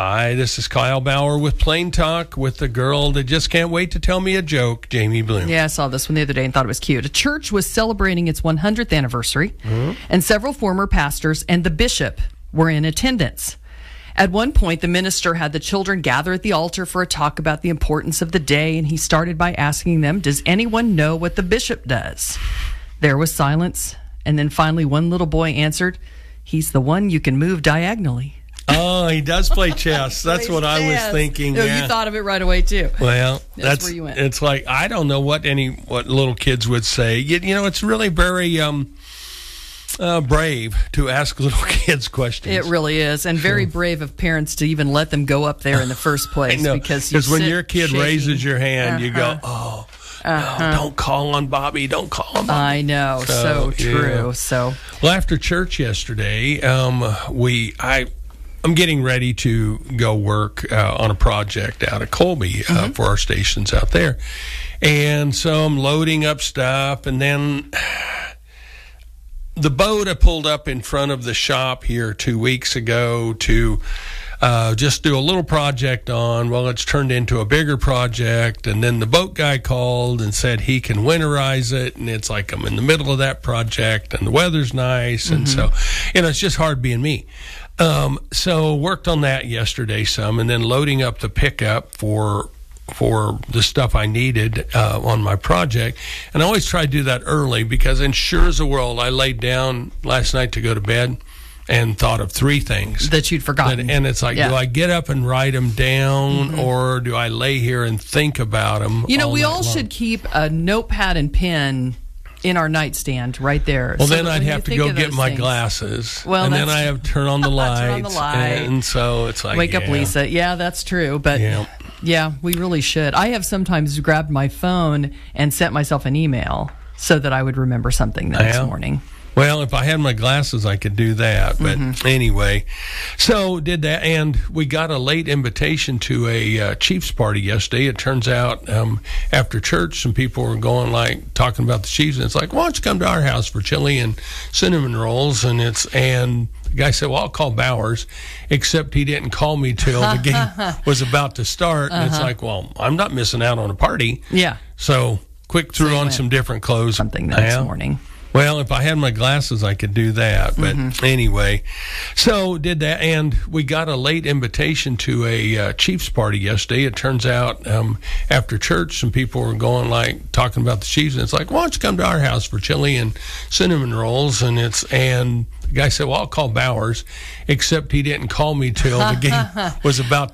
Hi, this is Kyle Bauer with Plain Talk with the girl that just can't wait to tell me a joke, Jamie Bloom. Yeah, I saw this one the other day and thought it was cute. A church was celebrating its 100th anniversary, and several former pastors and the bishop were in attendance. At one point, the minister had the children gather at the altar for a talk about the importance of the day, and he started by asking them, does anyone know what the bishop does? There was silence, and then finally one little boy answered, he's the one you can move diagonally. Oh, he does play chess. That's what I was thinking. Oh, yeah. You thought of it right away, too. Well, that's where you went. It's like, I don't know what little kids would say. You know, it's really very brave to ask little kids questions. It really is, and very brave of parents to even let them go up there in the first place. I know, because when your kid shaking. raises your hand, you go, oh, no, don't call on Bobby. Don't call on Bobby. I know, so true. Yeah. So, well, after church yesterday, I'm getting ready to go work on a project out of Colby for our stations out there. And so I'm loading up stuff, and then the boat I pulled up in front of the shop here 2 weeks ago to just do a little project on, well, it's turned into a bigger project. And then the boat guy called and said he can winterize it. And it's like I'm in the middle of that project and the weather's nice. And so, it's just hard being me. So worked on that yesterday some, and then loading up the pickup for the stuff I needed on my project. And I always try to do that early because, in sure as the world, I laid down last night to go to bed and thought of three things that you'd forgotten. And it's like, do I get up and write them down, or do I lay here and think about them? We all should keep a notepad and pen in our nightstand right there. Well, then I'd have to go get my glasses. Well, and then I have to turn on the lights. Turn on the light. And so it's like, wake up Lisa. Yeah, that's true. But yeah, we really should. I have sometimes grabbed my phone and sent myself an email so that I would remember something the next morning. Well, if I had my glasses, I could do that. But anyway, so did that. And we got a late invitation to a Chiefs party yesterday. It turns out after church, some people were talking about the Chiefs. And it's like, why don't you come to our house for chili and cinnamon rolls? And the guy said, well, I'll call Bowers, except he didn't call me till the game was about to start. And it's like, well, I'm not missing out on a party. Yeah. So quick threw on some different clothes. Something the next morning. Well, if I had my glasses, I could do that. But anyway, so did that. And we got a late invitation to a Chiefs party yesterday. It turns out after church, some people were talking about the Chiefs. And it's like, why don't you come to our house for chili and cinnamon rolls? And the guy said, well, I'll call Bowers, except he didn't call me till the game was about